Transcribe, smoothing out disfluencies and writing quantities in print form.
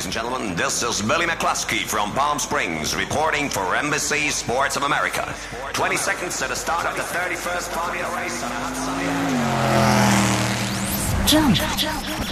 and gentlemen. This is Billy McCluskey from Palm Springs reporting for Embassy Sports of America. 20 seconds to the start of the 31st Formula race on a hot sunny day. Jump.